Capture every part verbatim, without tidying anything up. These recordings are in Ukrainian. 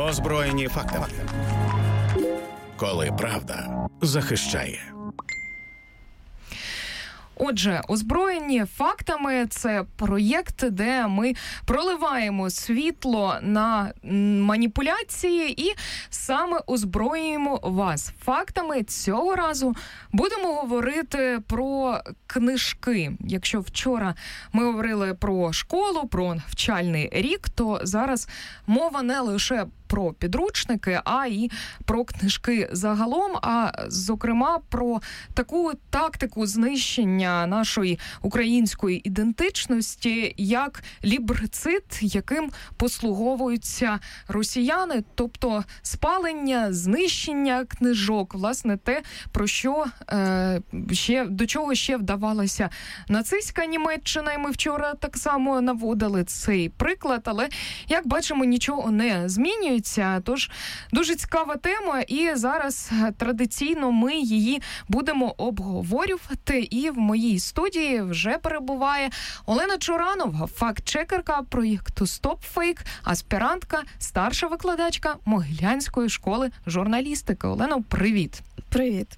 Озброєні фактами. Коли правда захищає. Отже, «Озброєні фактами» – це проєкт, де ми проливаємо світло на маніпуляції і саме озброюємо вас фактами. Цього разу будемо говорити про книжки. Якщо вчора ми говорили про школу, про навчальний рік, то зараз мова не лише про підручники, а й про книжки загалом, а зокрема про таку тактику знищення нашої української ідентичності, як ліберцид, яким послуговуються росіяни, тобто спалення, знищення книжок, власне, те, про що е, ще, до чого ще вдавалася нацистська Німеччина, і ми вчора так само наводили цей приклад, але, як бачимо, нічого не змінюється. Тож дуже цікава тема, і зараз традиційно ми її будемо обговорювати. І в моїй студії вже перебуває Олена Чоранова, факт-чекерка проєкту StopFake, аспірантка, старша викладачка Могилянської школи журналістики. Олено, привіт. Привіт.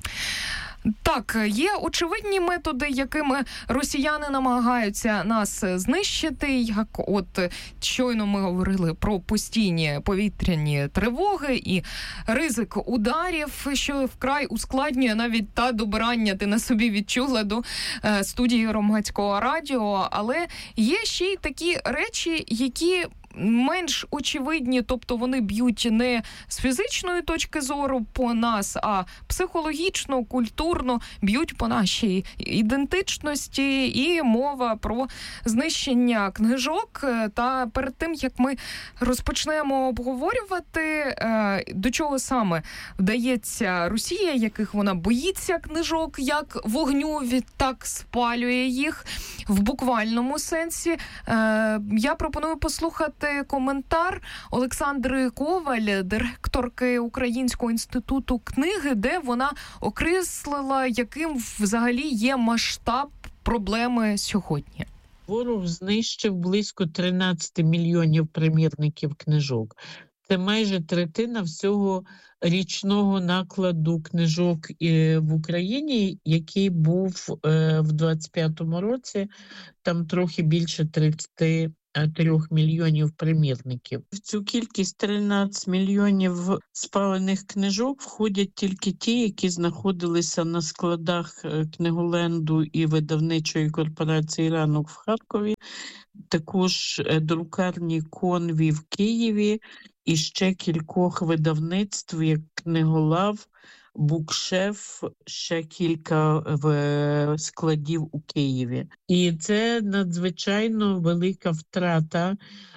Так, є очевидні методи, якими росіяни намагаються нас знищити, як от щойно ми говорили про постійні повітряні тривоги і ризик ударів, що вкрай ускладнює навіть та добирання, ти на собі відчула, до е, студії Громадського радіо, але є ще й такі речі, які менш очевидні, тобто вони б'ють не з фізичної точки зору по нас, а психологічно, культурно б'ють по нашій ідентичності, і мова про знищення книжок. Та перед тим, як ми розпочнемо обговорювати, до чого саме вдається Росія, яких вона боїться книжок, як вогню, відтак спалює їх в буквальному сенсі, я пропоную послухати коментар Олександри Коваль, директорки Українського інституту книги, де вона окреслила, яким взагалі є масштаб проблеми сьогодні. Ворог знищив близько тринадцять мільйонів примірників книжок. Це майже третина всього річного накладу книжок в Україні, який був в двадцять п'ятому році, там трохи більше тридцять трьох мільйонів примірників. В цю кількість тринадцять мільйонів спалених книжок входять тільки ті, які знаходилися на складах книголенду і видавничої корпорації «Ранок» в Харкові, також друкарні «Конві» в Києві і ще кількох видавництв, як «Книголав», «Букшеф», ще кілька в складів у Києві. І це надзвичайно велика втрата,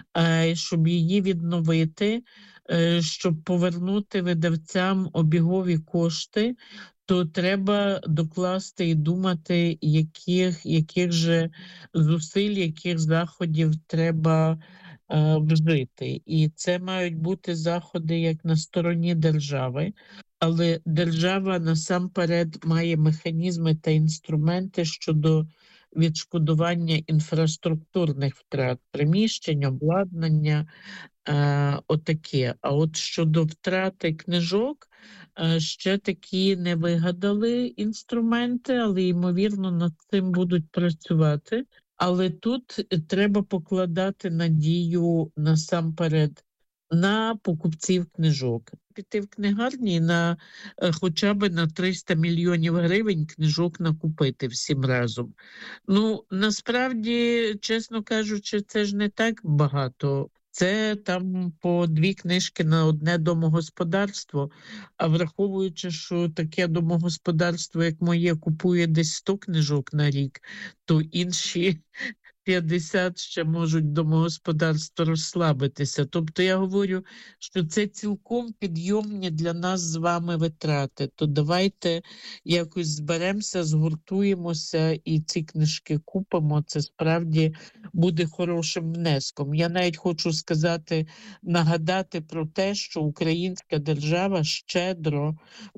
щоб її відновити, щоб повернути видавцям обігові кошти, то треба докласти і думати, яких, яких же зусиль, яких заходів треба е, вжити. І це мають бути заходи як на стороні держави, але держава насамперед має механізми та інструменти щодо відшкодування інфраструктурних втрат, приміщень, обладнання, е, отаке. А от щодо втрати книжок, е, ще такі не вигадали інструменти, але, ймовірно, над цим будуть працювати. Але тут треба покладати надію насамперед на покупців книжок. Піти в книгарні на хоча б на триста мільйонів гривень книжок накупити всім разом. Ну, насправді, чесно кажучи, це ж не так багато. Це там по дві книжки на одне домогосподарство, а враховуючи, що таке домогосподарство, як моє, купує десь сто книжок на рік, то інші п'ятдесят ще можуть домогосподарство розслабитися. Тобто я говорю, що це цілком підйомні для нас з вами витрати. То давайте якось зберемося, згуртуємося і ці книжки купимо. Це справді буде хорошим внеском. Я навіть хочу сказати, нагадати про те, що українська держава щедро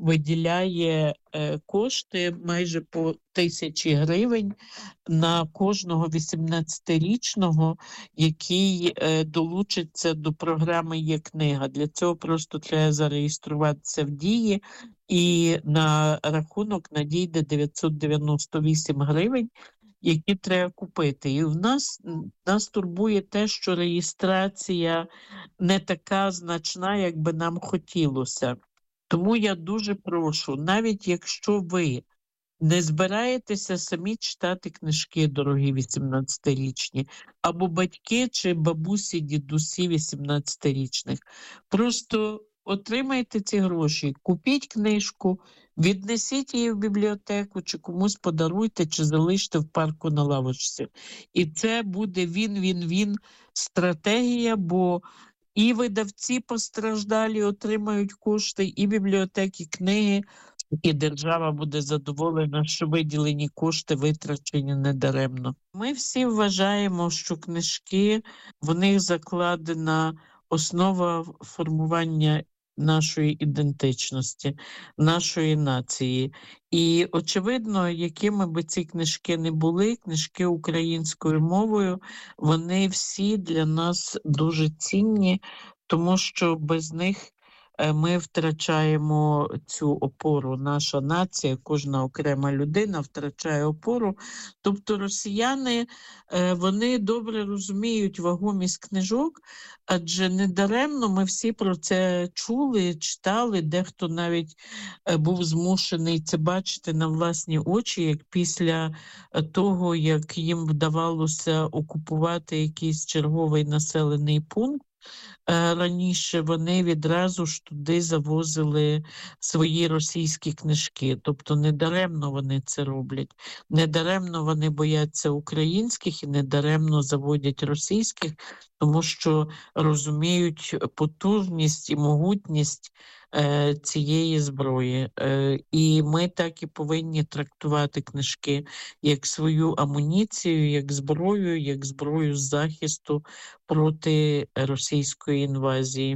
виділяє е, кошти майже по тисячі гривень на кожного вісімнадцятирічного вісімнадцятирічного, який е, долучиться до програми «Є-книга». Для цього просто треба зареєструватися в Дії, і на рахунок надійде дев'ятсот дев'яносто вісім гривень, які треба купити. І в нас, нас турбує те, що реєстрація не така значна, як би нам хотілося. Тому я дуже прошу, навіть якщо ви не збираєтеся самі читати книжки, дорогі вісімнадцятирічні, або батьки чи бабусі, дідусі вісімнадцятирічних, просто отримайте ці гроші, купіть книжку, віднесіть її в бібліотеку, чи комусь подаруйте, чи залиште в парку на лавочці. І це буде він-він-він стратегія, бо і видавці постраждалі отримають кошти, і бібліотеки, книги, і держава буде задоволена, що виділені кошти витрачені недаремно. Ми всі вважаємо, що книжки, в них закладена основа формування нашої ідентичності, нашої нації. І, очевидно, якими би ці книжки не були, книжки українською мовою, вони всі для нас дуже цінні, тому що без них ми втрачаємо цю опору. Наша нація, кожна окрема людина втрачає опору. Тобто росіяни, вони добре розуміють вагомість книжок, адже недаремно ми всі про це чули, читали, дехто навіть був змушений це бачити на власні очі, як після того, як їм вдавалося окупувати якийсь черговий населений пункт, раніше вони відразу ж туди завозили свої російські книжки. Тобто недаремно вони це роблять. Недаремно вони бояться українських і недаремно заводять російських, тому що розуміють потужність і могутність е, цієї зброї. Е, і ми так і повинні трактувати книжки як свою амуніцію, як зброю, як зброю захисту проти російської інвазії.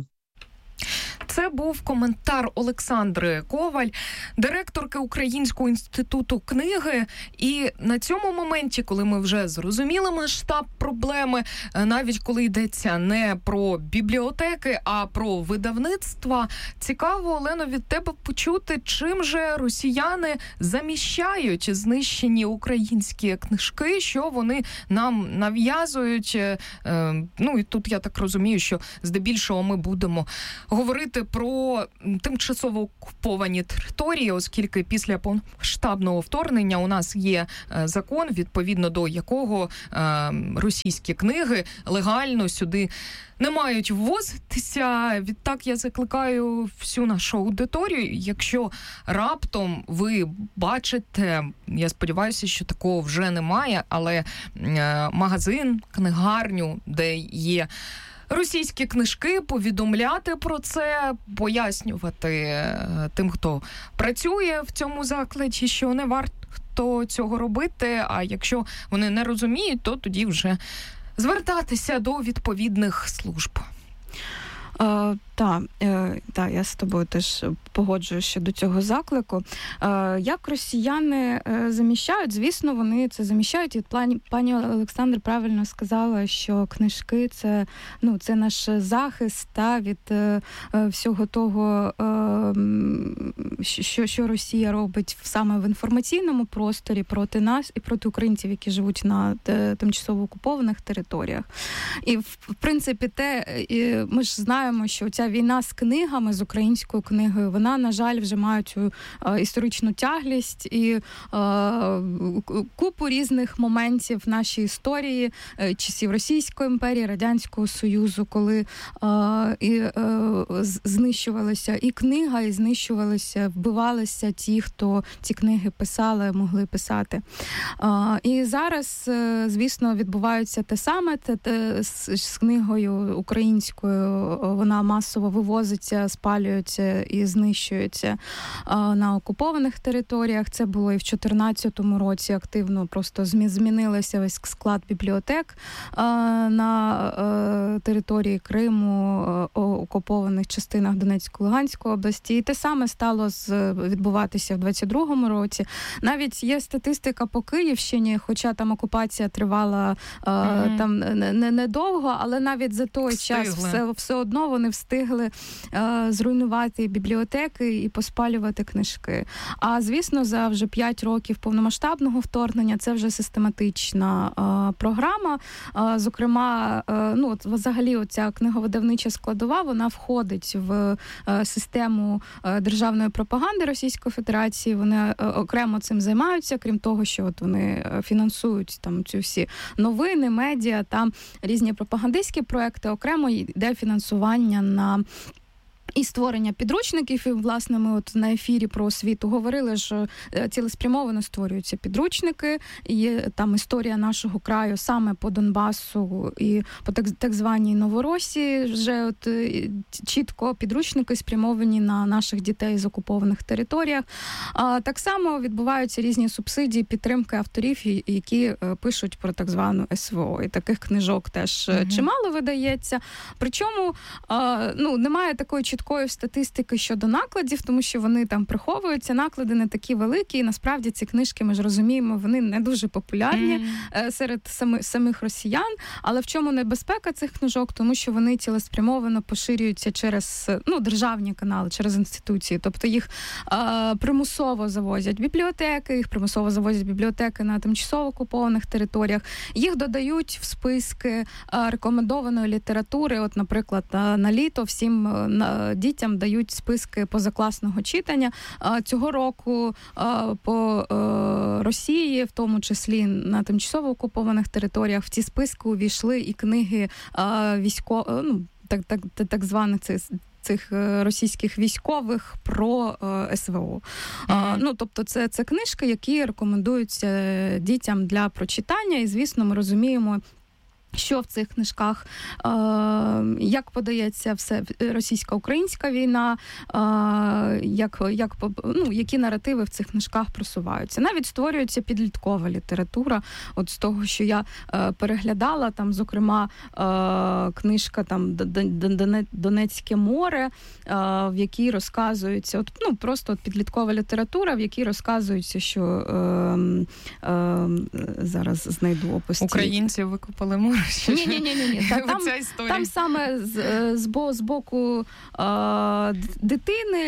Це був коментар Олександри Коваль, директорки Українського інституту книги. І на цьому моменті, коли ми вже зрозуміли масштаб проблеми, навіть коли йдеться не про бібліотеки, а про видавництва, цікаво, Олено, від тебе почути, чим же росіяни заміщають знищені українські книжки, що вони нам нав'язують. Ну і тут я так розумію, що здебільшого ми будемо говорити про тимчасово окуповані території, оскільки після повномасштабного вторгнення у нас є закон, відповідно до якого російські книги легально сюди не мають ввозитися. Відтак я закликаю всю нашу аудиторію, якщо раптом ви бачите, я сподіваюся, що такого вже немає, але магазин, книгарню, де є російські книжки, повідомляти про це, пояснювати тим, хто працює в цьому закладі, що не варто цього робити, а якщо вони не розуміють, то тоді вже звертатися до відповідних служб. Uh, Так, е, та, я з тобою теж погоджуюсь щодо цього заклику. Е, як росіяни е, заміщають? Звісно, вони це заміщають. І пані, пані Олександра правильно сказала, що книжки – це, ну, це наш захист та, від е, всього того, е, що, що Росія робить саме в інформаційному просторі проти нас і проти українців, які живуть на те, тимчасово окупованих територіях. І, в принципі, те, ми ж знаємо, що ця війна з книгами, з українською книгою, вона, на жаль, вже має цю е, історичну тяглість і е, купу різних моментів в нашій історії, е, часів Російської імперії, Радянського Союзу, коли е, і, е, знищувалася і книга, і знищувалися, вбивалися ті, хто ці книги писали, могли писати. Е, і зараз, е, звісно, відбувається те саме, те, те, з, з книгою українською, вона масово масово вивозиться, спалюється і знищується на окупованих територіях. Це було і в чотирнадцятому році активно просто змінилося весь склад бібліотек на території Криму, окупованих частинах Донецької, Луганської області. І те саме стало відбуватися в двадцять другому році. Навіть є статистика по Київщині, хоча там окупація тривала mm-hmm. там недовго, але навіть за той встигли. час все, все одно вони встигли зруйнувати бібліотеки і поспалювати книжки. А, звісно, за вже п'ять років повномасштабного вторгнення це вже систематична а, програма. А, зокрема, а, ну, от, взагалі оця книговидавнича складова, вона входить в а, систему а, державної пропаганди Російської Федерації. Вони а, окремо цим займаються, крім того, що от вони фінансують там ці всі новини, медіа, там різні пропагандистські проекти, окремо йде фінансування на і створення підручників. І, власне, ми от на ефірі про освіту говорили, що цілеспрямовано створюються підручники. Є там історія нашого краю саме по Донбасу і по так, так званій Новоросії. Вже от чітко підручники спрямовані на наших дітей з окупованих територіях. А так само відбуваються різні субсидії, підтримки авторів, які пишуть про так звану ес ве о. І таких книжок теж mm-hmm. чимало видається. Причому, ну, немає такої чіткої статистики щодо накладів, тому що вони там приховуються, наклади не такі великі, і насправді ці книжки, ми ж розуміємо, вони не дуже популярні mm. серед самих, самих росіян, але в чому небезпека цих книжок? Тому що вони цілеспрямовано поширюються через, ну, державні канали, через інституції, тобто їх е, примусово завозять бібліотеки, їх примусово завозять бібліотеки на тимчасово окупованих територіях, їх додають в списки е, рекомендованої літератури, от, наприклад, на, на літо всім на дітям дають списки позакласного читання. Цього року по Росії, в тому числі на тимчасово окупованих територіях, в ці списки увійшли і книги військових, ну, так, так, так званих цих цих російських військових про ес ве о. Mm-hmm. Ну, тобто це, це книжки, які рекомендуються дітям для прочитання, і, звісно, ми розуміємо, що в цих книжках, е, як подається все російсько-українська війна, е, як, як, ну, які наративи в цих книжках просуваються. Навіть створюється підліткова література. От з того, що я е, переглядала, там, зокрема, е, книжка там «Донецьке море», е, в якій розказується, от, ну, просто от підліткова література, в якій розказується, що е, е, зараз знайду опис. Українці викопали море. Ні-ні-ні. Там, там саме з, з, з боку е, дитини,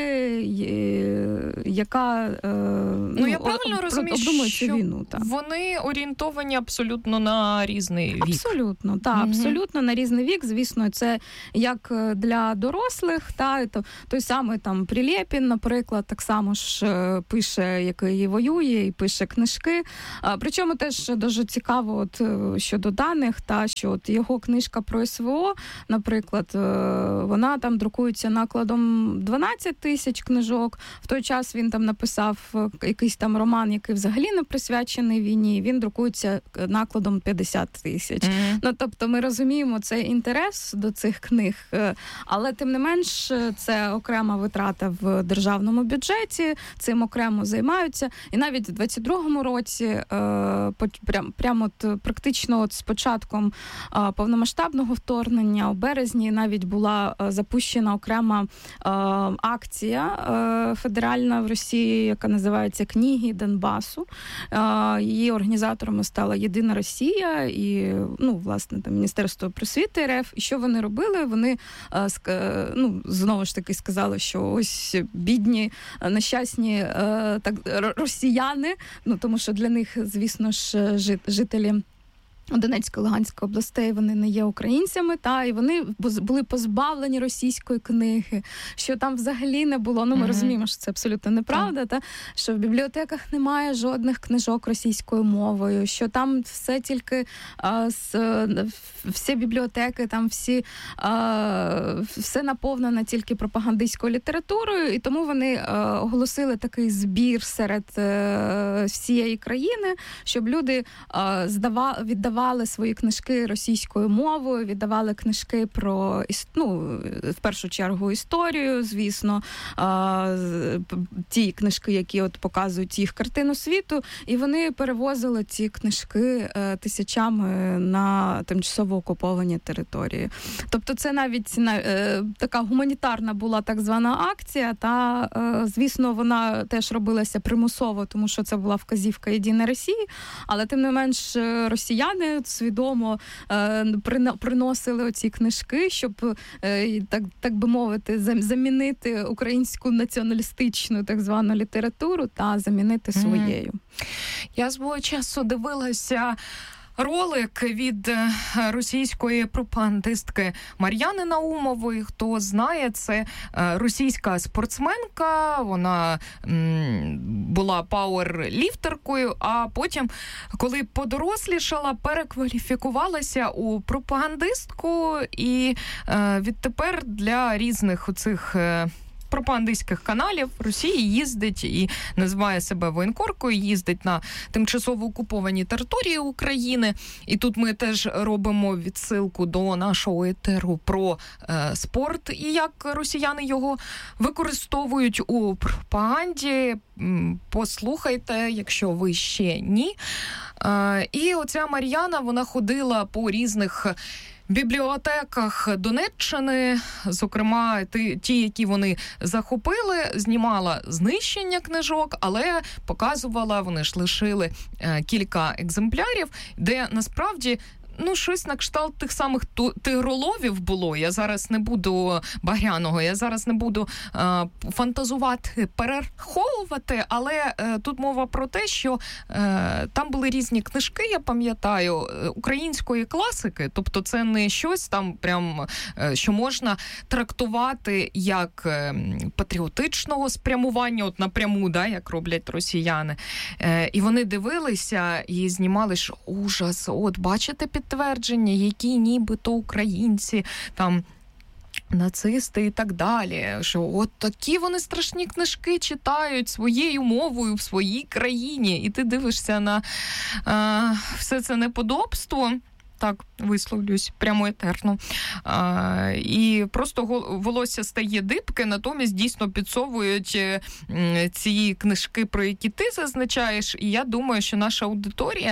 яка е, ну, ну, я правильно об, розумію, обдумує що цю війну. Так. Вони орієнтовані абсолютно на різний вік. Абсолютно, так, mm-hmm. абсолютно на різний вік. Звісно, це як для дорослих, та, то, той самий там Прилєпін, наприклад, так само ж пише, який воює, і пише книжки. А, причому теж дуже цікаво от, щодо даних, та, що от його книжка про ес ве о, наприклад, вона там друкується накладом дванадцять тисяч книжок. В той час він там написав якийсь там роман, який взагалі не присвячений війні. Він друкується накладом п'ятдесят тисяч. Mm-hmm. Ну, тобто ми розуміємо цей інтерес до цих книг, але тим не менш це окрема витрата в державному бюджеті, цим окремо займаються. І навіть в двадцять другому році прям, прямо от практично от з початком повномасштабного вторгнення у березні навіть була запущена окрема акція федеральна в Росії, яка називається «Книги Донбасу». Її організаторами стала «Єдина Росія» і, ну, власне, там, Міністерство просвіти ер еф. І що вони робили? Вони, ну, знову ж таки сказали, що ось бідні, нещасні так, росіяни, ну, тому що для них, звісно ж, жителі Донецької, Луганської областей, вони не є українцями, та, і вони були позбавлені російської книги, що там взагалі не було, ну ми mm-hmm. розуміємо, що це абсолютно неправда, та, що в бібліотеках немає жодних книжок російською мовою, що там все тільки, а, с, всі бібліотеки, там всі, а, все наповнено тільки пропагандистською літературою, і тому вони а, оголосили такий збір серед а, всієї країни, щоб люди а, здава, віддавали віддавали свої книжки російською мовою, віддавали книжки про, ну, в першу чергу, історію, звісно, ті книжки, які от показують їх картину світу, і вони перевозили ці книжки тисячами на тимчасово окуповані території. Тобто це навіть така гуманітарна була так звана акція, та, звісно, вона теж робилася примусово, тому що це була вказівка «Єдиної Росії», але тим не менш росіяни свідомо приносили оці книжки, щоб, так, так би мовити, замінити українську націоналістичну так звану літературу та замінити своєю. Я свого часу дивилася ролик від російської пропагандистки Мар'яни Наумової. Хто знає, це російська спортсменка, вона м, була пауерліфтеркою, а потім, коли подорослішала, перекваліфікувалася у пропагандистку і е, відтепер для різних оцих е, пропагандистських каналів Росії їздить і називає себе воєнкоркою, їздить на тимчасово окуповані території України. І тут ми теж робимо відсилку до нашого етеру про е, спорт і як росіяни його використовують у пропаганді. Послухайте, якщо ви ще ні. Е, і оця Мар'яна, вона ходила по різних бібліотеках Донеччини, зокрема ті, ті, які вони захопили, знімала знищення книжок, але показувала, вони ж лишили е, кілька екземплярів, де насправді ну, щось на кшталт тих самих тигроловів було. Я зараз не буду Багряного, я зараз не буду е, фантазувати, перераховувати, але е, тут мова про те, що е, там були різні книжки, я пам'ятаю, української класики, тобто це не щось там прям, е, що можна трактувати як е, патріотичного спрямування, от напряму, да, як роблять росіяни. Е, і вони дивилися і знімали, що ужас, от бачите під твердження, які нібито українці, там, нацисти і так далі, що от такі вони страшні книжки читають своєю мовою в своїй країні, і ти дивишся на а, все це неподобство, так висловлюсь прямо етерно, а, і просто волосся стає дибке, натомість дійсно підсовують ці книжки, про які ти зазначаєш, і я думаю, що наша аудиторія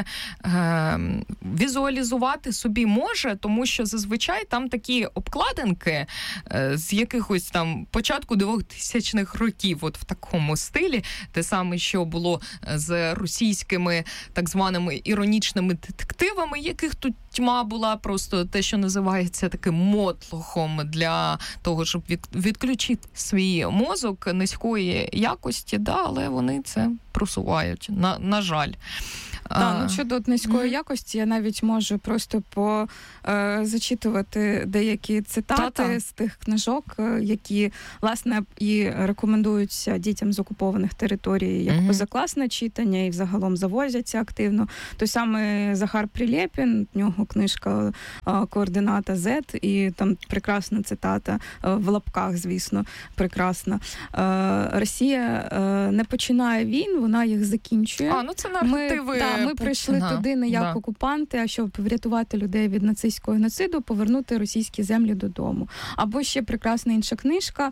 е, візуалізувати собі може, тому що зазвичай там такі обкладинки е, з якихось там початку двохтисячних років, от в такому стилі, те саме, що було з російськими так званими іронічними детективами, яких тут тьма була, просто те, що називається таким мотлохом для того, щоб відключити свій мозок низької якості, да, але вони це просувають, на, на жаль. Так, ну щодо низької mm-hmm. якості, я навіть можу просто по е, зачитувати деякі цитати Та-та. з тих книжок, які, власне, і рекомендуються дітям з окупованих територій як mm-hmm. позакласне читання, і взагалом завозяться активно. Той самий Захар Прилєпін, в нього книжка е, «Координата Z», і там прекрасна цитата, е, в лапках, звісно, прекрасна. Е, Росія е, не починає війн, вона їх закінчує. А, ну це наративи. Ми, да, ми прийшли ага, туди не як да. окупанти, а щоб врятувати людей від нацистського геноциду, повернути російські землі додому. Або ще прекрасна інша книжка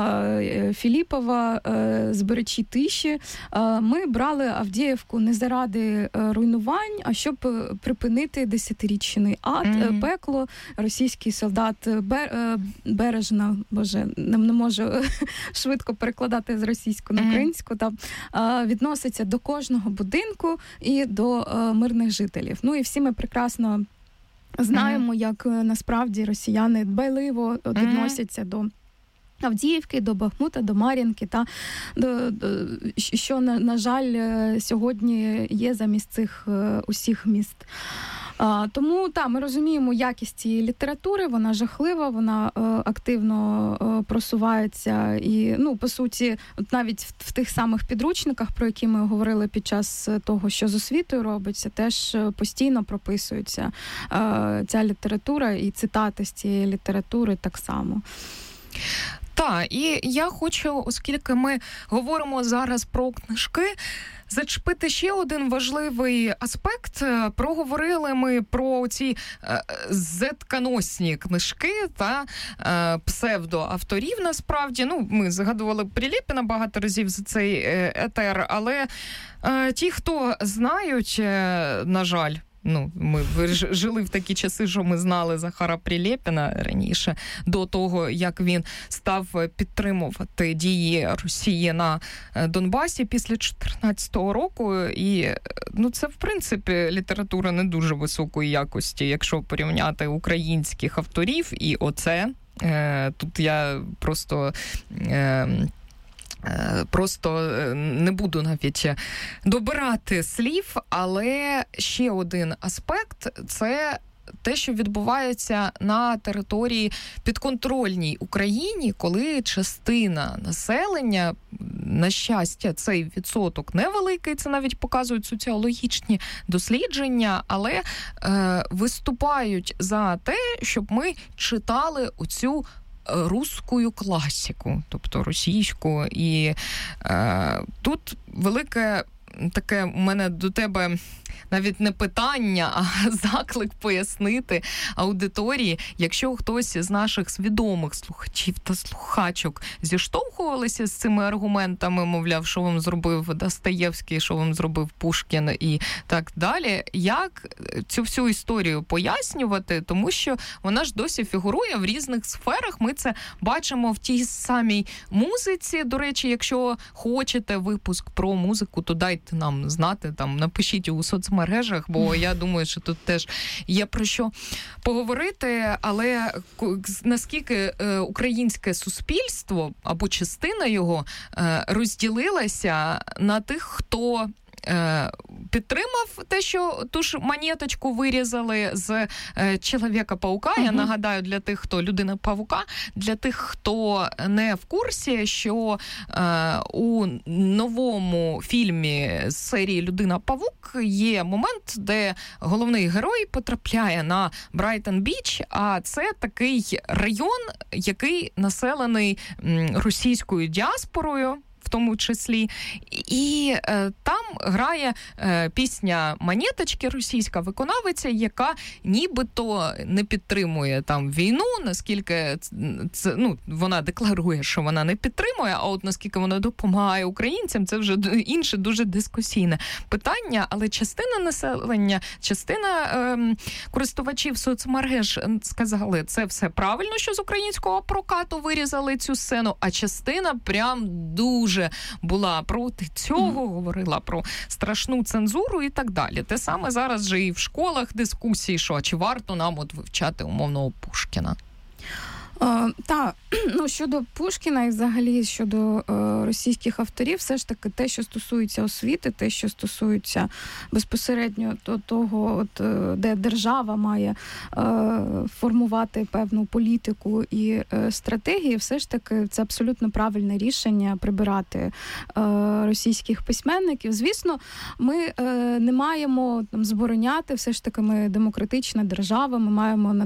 е, Філіпова е, «Зберечі тиші». Е, ми брали Авдіївку не заради е, руйнувань, а щоб припинити десятирічний ад, mm-hmm. пекло. Російський солдат Бер, е, Бережна, боже, не, не можу швидко перекладати з російської на українську, там е, відноситься до кожного будинку і до е, мирних жителів. Ну і всі ми прекрасно знаємо, mm-hmm. як е, насправді росіяни дбайливо відносяться mm-hmm. до Авдіївки, до Бахмута, до Мар'їнки, та до, до що, на, на жаль, сьогодні є замість цих е, усіх міст. А, тому, так, ми розуміємо якість цієї літератури, вона жахлива, вона е, активно е, просувається і, ну, по суті, от навіть в, в тих самих підручниках, про які ми говорили під час того, що з освітою робиться, теж постійно прописується е, ця література і цитати з цієї літератури так само. Так, і я хочу, оскільки ми говоримо зараз про книжки, зачепити ще один важливий аспект. Проговорили ми про ці зетконосні книжки та псевдоавторів, насправді. Ну, ми згадували Прилєпіна багато разів за цей етер, але ті, хто знають, на жаль, ну, ми жили в такі часи, що ми знали Захара Прилєпіна раніше, до того, як він став підтримувати дії Росії на Донбасі після чотирнадцятого року. І, ну, це, в принципі, література не дуже високої якості, якщо порівняти українських авторів. І оце, е, тут я просто... Е, Просто не буду навіть добирати слів, але ще один аспект – це те, що відбувається на території підконтрольній Україні, коли частина населення, на щастя, цей відсоток невеликий, це навіть показують соціологічні дослідження, але е, виступають за те, щоб ми читали оцю русскую класику, тобто російську. І е, тут велике таке у мене до тебе навіть не питання, а заклик пояснити аудиторії, якщо хтось з наших свідомих слухачів та слухачок зіштовхувалися з цими аргументами, мовляв, що вам зробив Достоєвський, що вам зробив Пушкін і так далі, як цю всю історію пояснювати, тому що вона ж досі фігурує в різних сферах. Ми це бачимо в тій самій музиці. До речі, якщо хочете випуск про музику, то дайте нам знати, там напишіть у соцмережах, бо я думаю, що тут теж є про що поговорити, але наскільки українське суспільство або частина його розділилася на тих, хто підтримав те, що ту ж монеточку вирізали з Чоловіка-паука. Uh-huh. Я нагадаю, для тих, хто Людина-павука, для тих, хто не в курсі, що е, у новому фільмі з серії Людина-павук є момент, де головний герой потрапляє на Брайтон-Біч, а це такий район, який населений російською діаспорою, в тому числі. І е, там грає е, пісня «Монеточки», російська виконавиця, яка нібито не підтримує там війну, наскільки це, ну, вона декларує, що вона не підтримує, а от наскільки вона допомагає українцям, це вже інше дуже дискусійне питання, але частина населення, частина е, користувачів соцмереж сказали, це все правильно, що з українського прокату вирізали цю сцену, а частина прям дуже була проти цього, говорила про страшну цензуру і так далі. Те саме зараз же і в школах дискусії, що чи варто нам от вивчати умовного Пушкіна. Uh, так, ну щодо Пушкіна і взагалі щодо uh, російських авторів, все ж таки те, що стосується освіти, те, що стосується безпосередньо до того, от, uh, де держава має uh, формувати певну політику і uh, стратегії, все ж таки це абсолютно правильне рішення прибирати uh, російських письменників. Звісно, ми uh, не маємо там забороняти, все ж таки ми демократична держава, ми маємо